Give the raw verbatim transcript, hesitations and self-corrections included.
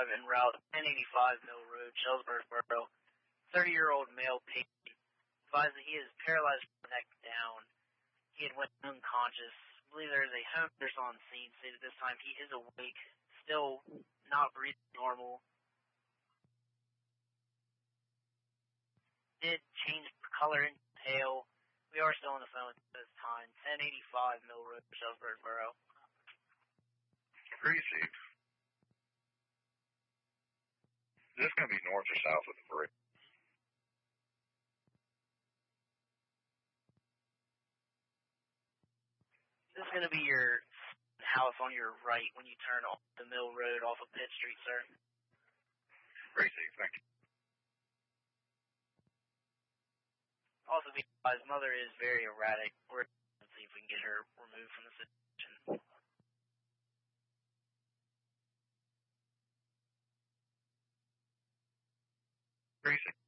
five en route ten eighty-five Mill Road, Shelbyville Borough. thirty-year-old male patient advised that he is paralyzed from the neck down. He had went unconscious. I believe there is a home nurse on scene. Stated at this time he is awake, still not breathing normal. Did change color and pale. We are still on the phone at this time. ten eighty-five Mill Road, Shelbyville Borough. Received. Is this going to be north or south of the bridge? This is going to be your house on your right when you turn off the Mill Road off of Pitt Street, sir. Received, thank you. Also, be advised, mother is very erratic. We're going to see if we can get her removed from the situation. Received.